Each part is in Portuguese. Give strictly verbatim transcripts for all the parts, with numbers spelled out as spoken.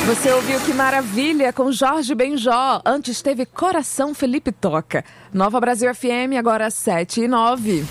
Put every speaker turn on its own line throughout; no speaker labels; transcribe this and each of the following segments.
Você ouviu Que Maravilha com Jorge Benjó. Antes teve Coração Felipe Toca. Nova Brasil F M, agora sete e nove.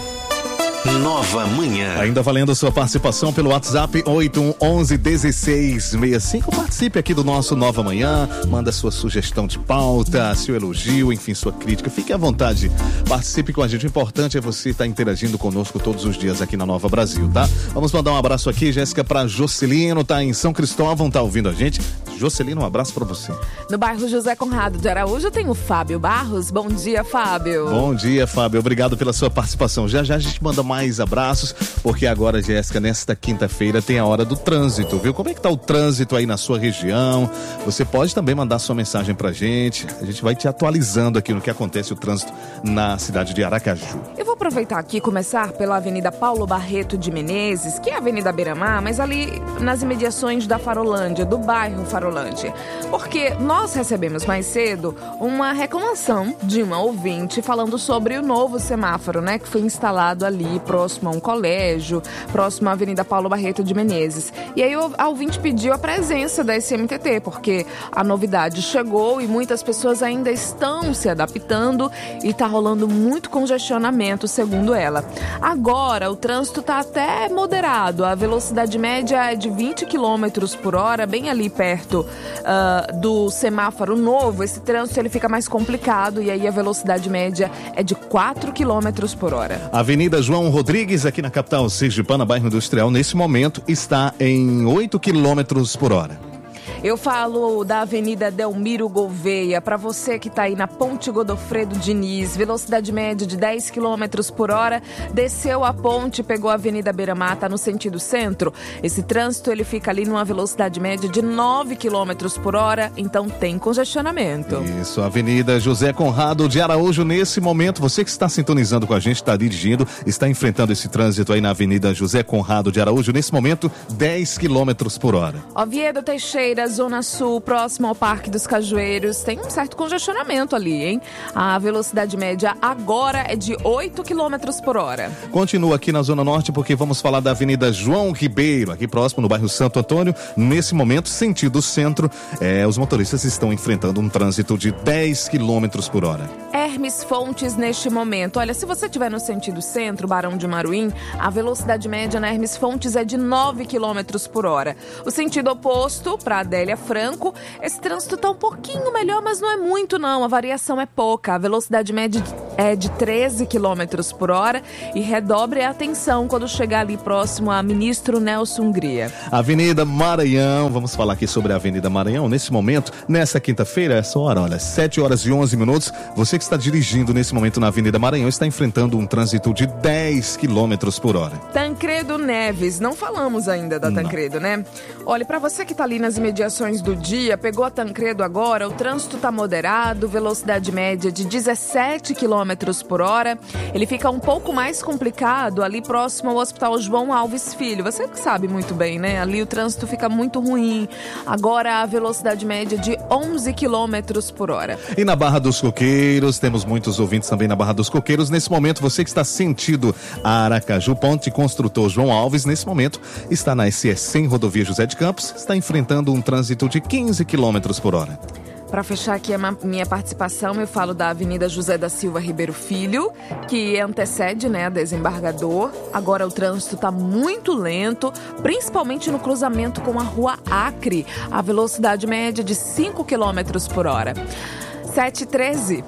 Nova Manhã.
Ainda valendo a sua participação pelo WhatsApp oito um um um, um seis seis cinco. Participe aqui do nosso Nova Manhã. Manda sua sugestão de pauta, seu elogio, enfim, sua crítica. Fique à vontade. Participe com a gente. O importante é você estar interagindo conosco todos os dias aqui na Nova Brasil, tá? Vamos mandar um abraço aqui, Jéssica, pra Jocelino, tá em São Cristóvão, tá ouvindo a gente. Jocelino, um abraço pra você.
No bairro José Conrado de Araújo tem o Fábio Barros. Bom dia, Fábio.
Bom dia, Fábio. Obrigado pela sua participação. Já já a gente manda mais abraços, porque agora, Jéssica, nesta quinta-feira tem a hora do trânsito, viu? Como é que tá o trânsito aí na sua região? Você pode também mandar sua mensagem pra gente. A gente vai te atualizando aqui no que acontece o trânsito na cidade de Aracaju.
Eu vou aproveitar aqui e começar pela Avenida Paulo Barreto de Menezes, que é a Avenida Beira-Mar, mas ali nas imediações da Farolândia, do bairro Farolândia. Porque nós recebemos mais cedo uma reclamação de uma ouvinte falando sobre o novo semáforo, né, que foi instalado ali próximo a um colégio, próximo à Avenida Paulo Barreto de Menezes. E aí a ouvinte pediu a presença da S M T T, porque a novidade chegou e muitas pessoas ainda estão se adaptando e está rolando muito congestionamento, segundo ela. Agora, o trânsito está até moderado, a velocidade média é de vinte quilômetros por hora, bem ali perto uh, do semáforo novo. Esse trânsito ele fica mais complicado e aí a velocidade média é de quatro quilômetros por hora.
Avenida João Rodrigues, aqui na capital sergipana, bairro Industrial, nesse momento está em oito quilômetros por hora.
Eu falo da Avenida Delmiro Gouveia, para você que está aí na Ponte Godofredo Diniz, velocidade média de dez quilômetros por hora, desceu a ponte, pegou a Avenida Beira-Mar, tá no sentido centro. Esse trânsito ele fica ali numa velocidade média de nove quilômetros por hora, então tem congestionamento.
Isso, Avenida José Conrado de Araújo, nesse momento, você que está sintonizando com a gente, está dirigindo, está enfrentando esse trânsito aí na Avenida José Conrado de Araújo, nesse momento, dez quilômetros por hora.
Oviedo Teixeira, Zona Sul, próximo ao Parque dos Cajueiros, tem um certo congestionamento ali, hein? A velocidade média agora é de oito quilômetros por hora.
Continua aqui na Zona Norte, porque vamos falar da Avenida João Ribeiro, aqui próximo no bairro Santo Antônio. Nesse momento, sentido centro, é, os motoristas estão enfrentando um trânsito de dez quilômetros por hora.
Hermes Fontes, neste momento. Olha, se você estiver no sentido centro, Barão de Maruim, a velocidade média na Hermes Fontes é de nove quilômetros por hora. O sentido oposto, para Adélia Franco, esse trânsito está um pouquinho melhor, mas não é muito não, a variação é pouca. A velocidade média é de treze quilômetros por hora e redobre a atenção quando chegar ali próximo a Ministro Nelson Hungria.
Avenida Maranhão, vamos falar aqui sobre a Avenida Maranhão. Nesse momento, nessa quinta-feira, essa hora, olha, sete horas e onze minutos, você que está dirigindo nesse momento na Avenida Maranhão está enfrentando um trânsito de dez quilômetros por hora.
Tancredo Neves, não falamos ainda da Tancredo, não. né? Olha, para você que está ali nas imediações do dia, pegou a Tancredo agora, o trânsito está moderado, velocidade média de dezessete quilômetros por hora. Ele fica um pouco mais complicado ali próximo ao Hospital João Alves Filho. Você que sabe muito bem, né? Ali o trânsito fica muito ruim. Agora a velocidade média de onze quilômetros por hora.
E na Barra dos Coqueiros, temos muitos ouvintes também na Barra dos Coqueiros. Nesse momento, você que está sentido a Aracaju, Ponte Construtor João Alves, nesse momento está na S E cem, rodovia José de Campos, está enfrentando um trânsito de quinze quilômetros por hora.
Para fechar aqui a minha participação, eu falo da Avenida José da Silva Ribeiro Filho, que antecede, né, a Desembargador. Agora o trânsito está muito lento, principalmente no cruzamento com a Rua Acre. A velocidade média de cinco quilômetros por hora. sete e treze.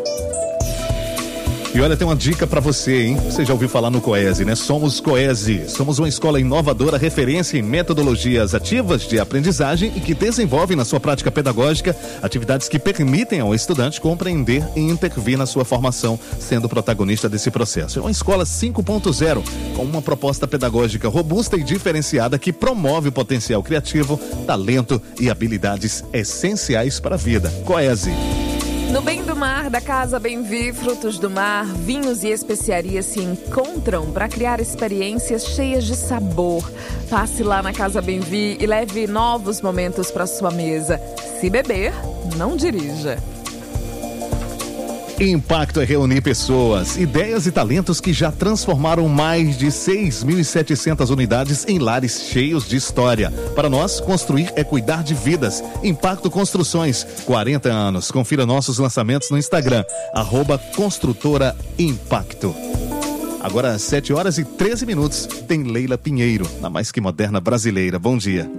E olha, tem uma dica pra você, hein? Você já ouviu falar no Coese, né? Somos Coese. Somos uma escola inovadora, referência em metodologias ativas de aprendizagem e que desenvolve na sua prática pedagógica atividades que permitem ao estudante compreender e intervir na sua formação, sendo protagonista desse processo. É uma escola cinco ponto zero, com uma proposta pedagógica robusta e diferenciada que promove o potencial criativo, talento e habilidades essenciais para a vida. Coese.
No Bem do Mar, da Casa Bem-Vi, frutos do mar, vinhos e especiarias se encontram para criar experiências cheias de sabor. Passe lá na Casa Bem-Vi e leve novos momentos para sua mesa. Se beber, não dirija.
Impacto é reunir pessoas, ideias e talentos que já transformaram mais de seis mil e setecentas unidades em lares cheios de história. Para nós, construir é cuidar de vidas. Impacto Construções, quarenta anos. Confira nossos lançamentos no Instagram, arroba Construtora Impacto. Agora, às sete horas e treze minutos, tem Leila Pinheiro, na Mais Que Moderna Brasileira. Bom dia.